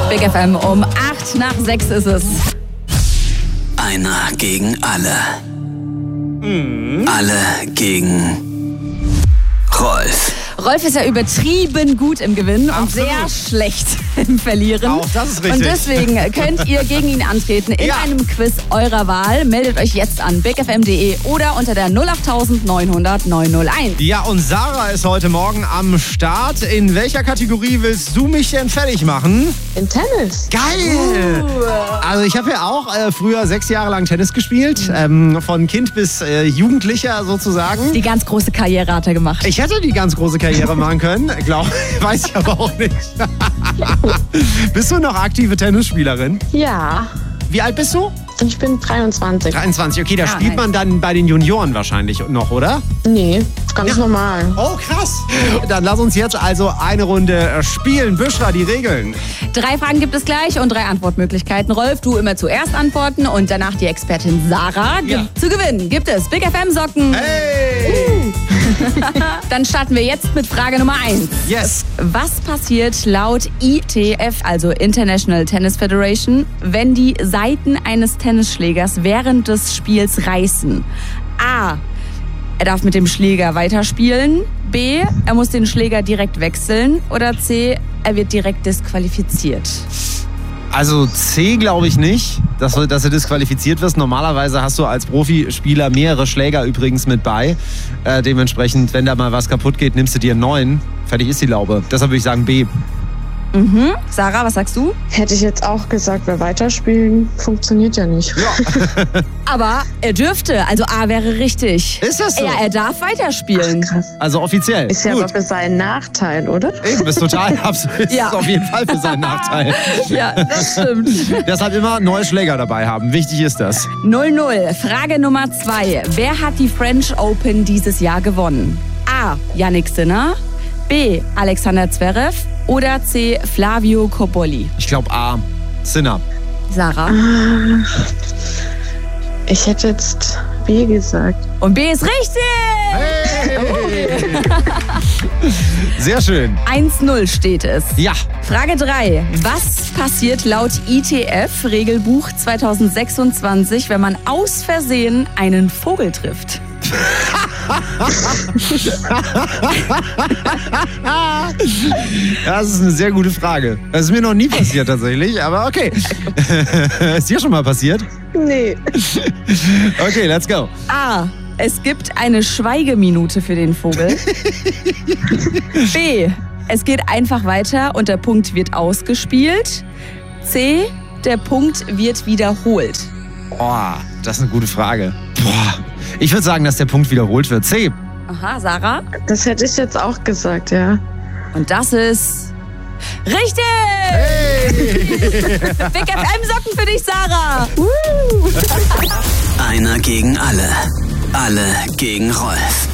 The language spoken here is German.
Big FM um 8:08 ist es. Einer gegen alle. Alle gegen Rolf. Rolf ist ja übertrieben gut im Gewinnen und sehr schlecht im Verlieren. Auch das ist richtig. Und deswegen könnt ihr gegen ihn antreten in einem Quiz eurer Wahl. Meldet euch jetzt an bigfm.de oder unter der 08900 901. Ja, und Sarah ist heute Morgen am Start. In welcher Kategorie willst du mich denn fertig machen? Im Tennis. Geil! Also ich habe ja auch früher 6 Jahre lang Tennis gespielt. Von Kind bis Jugendlicher sozusagen. Die ganz große Karriere hat er gemacht. Ich hätte die ganz große Karriere machen können, weiß ich aber auch nicht. Bist du noch aktive Tennisspielerin? Ja, Wie alt bist du? ich bin 23. 23, okay, da spielt man dann bei den Junioren wahrscheinlich noch, oder? Nee, ganz normal. Oh, krass. Dann lass uns jetzt also eine Runde spielen. Büschra, die Regeln. 3 Fragen gibt es gleich und 3 Antwortmöglichkeiten. Rolf, du immer zuerst antworten und danach die Expertin Sarah. Zu gewinnen gibt es Big FM Socken. Hey! Dann starten wir jetzt mit Frage Nummer 1. Yes. Was passiert laut ITF, also International Tennis Federation, wenn die Seiten eines Tennisschlägers während des Spiels reißen? A. Er darf mit dem Schläger weiterspielen. B. Er muss den Schläger direkt wechseln. Oder C. Er wird direkt disqualifiziert. Also C glaube ich nicht, dass du disqualifiziert wirst. Normalerweise hast du als Profispieler mehrere Schläger übrigens mit bei. Dementsprechend, wenn da mal was kaputt geht, nimmst du dir einen neuen. Fertig ist die Laube. Deshalb würde ich sagen B. Sarah, was sagst du? Hätte ich jetzt auch gesagt, weil weiterspielen funktioniert ja nicht. Aber er dürfte, also A wäre richtig. Ist das so? Ja, er darf weiterspielen. Krass. Also offiziell. Ist ja Gut. aber für seinen Nachteil, oder? Eben, bist total absolut. Ja. Ist auf jeden Fall für seinen Nachteil. Ja, das stimmt. Deshalb immer neue Schläger dabei haben. Wichtig ist das. 0-0. Frage Nummer 2. Wer hat die French Open dieses Jahr gewonnen? A. Yannick Sinner. B. Alexander Zverev. Oder C. Flavio Cobolli. Ich glaube A. Sinner. Sarah. Ich hätte jetzt B gesagt. Und B ist richtig! Hey! Sehr schön. 1-0 steht es. Ja. Frage 3. Was passiert laut ITF Regelbuch 2026, wenn man aus Versehen einen Vogel trifft? Das ist eine sehr gute Frage. Das ist mir noch nie passiert tatsächlich, aber okay. Ist dir schon mal passiert? Nee. Okay, let's go. A. Es gibt eine Schweigeminute für den Vogel. B. Es geht einfach weiter und der Punkt wird ausgespielt. C. Der Punkt wird wiederholt. Oh, das ist eine gute Frage. Boah. Ich würde sagen, dass der Punkt wiederholt wird. C. Aha, Sarah. Das hätte ich jetzt auch gesagt, ja. Und das ist richtig! Hey! Big FM Socken für dich, Sarah! Einer gegen alle. Alle gegen Rolf.